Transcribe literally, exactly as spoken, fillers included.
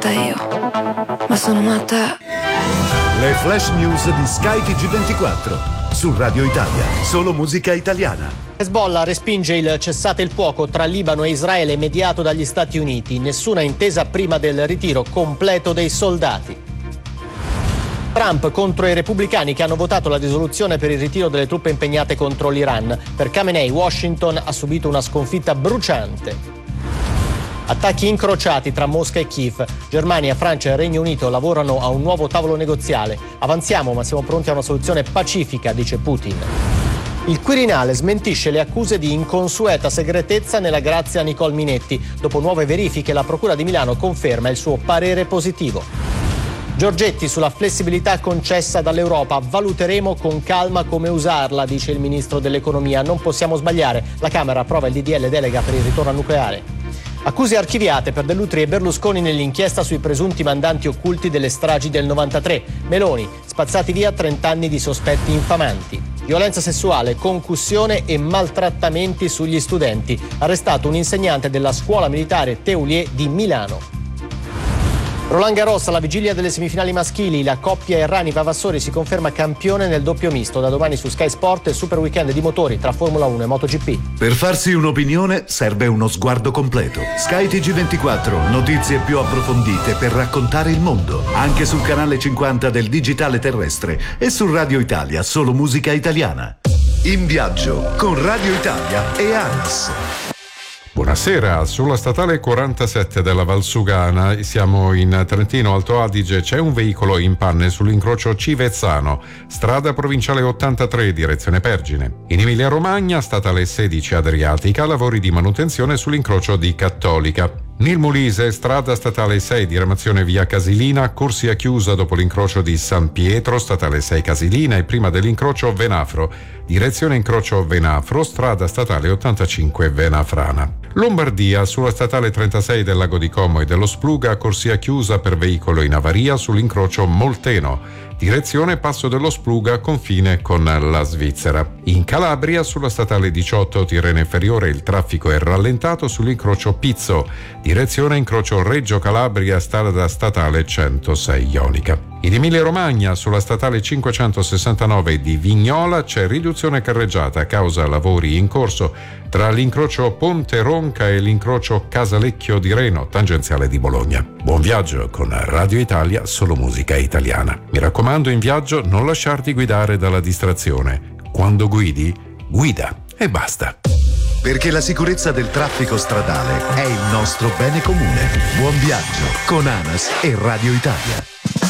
matta io, ma sono matta. Le flash news di Sky T G ventiquattro su Radio Italia, solo musica italiana. Hezbollah respinge il cessate il fuoco tra Libano e Israele mediato dagli Stati Uniti. Nessuna intesa prima del ritiro completo dei soldati. Trump contro i repubblicani che hanno votato la risoluzione per il ritiro delle truppe impegnate contro l'Iran. Per Khamenei, Washington ha subito una sconfitta bruciante. Attacchi incrociati tra Mosca e Kiev. Germania, Francia e Regno Unito lavorano a un nuovo tavolo negoziale. Avanziamo, ma siamo pronti a una soluzione pacifica, dice Putin. Il Quirinale smentisce le accuse di inconsueta segretezza nella grazia Nicole Minetti. Dopo nuove verifiche, la Procura di Milano conferma il suo parere positivo. Giorgetti sulla flessibilità concessa dall'Europa. Valuteremo con calma come usarla, dice il ministro dell'economia. Non possiamo sbagliare. La Camera approva il D D L delega per il ritorno al nucleare. Accuse archiviate per Dell'Utri e Berlusconi nell'inchiesta sui presunti mandanti occulti delle stragi del novantatré. Meloni, spazzati via trent'anni di sospetti infamanti. Violenza sessuale, concussione e maltrattamenti sugli studenti. Arrestato un insegnante della scuola militare Teulier di Milano. Roland Garros alla vigilia delle semifinali maschili, la coppia Errani-Vavassori si conferma campione nel doppio misto. Da domani su Sky Sport il super weekend di motori tra Formula uno e MotoGP. Per farsi un'opinione serve uno sguardo completo. Sky T G ventiquattro, notizie più approfondite per raccontare il mondo. Anche sul canale cinquanta del digitale terrestre e su Radio Italia, solo musica italiana. In viaggio con Radio Italia e ANAS. Buonasera, sulla statale quarantasette della Valsugana, siamo in Trentino Alto Adige, c'è un veicolo in panne sull'incrocio Civezzano, strada provinciale ottantatré, direzione Pergine. In Emilia Romagna, statale sedici Adriatica, lavori di manutenzione sull'incrocio di Cattolica. Nel Molise, strada statale sei, diramazione via Casilina, corsia chiusa dopo l'incrocio di San Pietro, statale sei Casilina e prima dell'incrocio Venafro, direzione incrocio Venafro, strada statale ottantacinque Venafrana. Lombardia, sulla statale trentasei del Lago di Como e dello Spluga, corsia chiusa per veicolo in avaria sull'incrocio Molteno, direzione Passo dello Spluga, confine con la Svizzera. In Calabria, sulla statale diciotto Tirreno Inferiore, il traffico è rallentato sull'incrocio Pizzo, direzione incrocio Reggio Calabria, strada statale centosei Ionica. In Emilia Romagna, sulla statale cinquecentosessantanove di Vignola, c'è riduzione carreggiata a causa lavori in corso tra l'incrocio Ponte Ronca e l'incrocio Casalecchio di Reno, tangenziale di Bologna. Buon viaggio con Radio Italia, solo musica italiana. Mi raccomando, in viaggio non lasciarti guidare dalla distrazione. Quando guidi, guida e basta. Perché la sicurezza del traffico stradale è il nostro bene comune. Buon viaggio con ANAS e Radio Italia.